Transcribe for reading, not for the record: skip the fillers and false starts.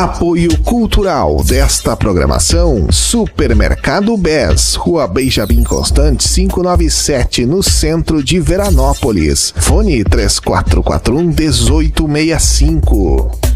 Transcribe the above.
Apoio cultural desta programação: Supermercado BES, Rua Benjamin Constant 597, no centro de Veranópolis. Fone 3441-1865.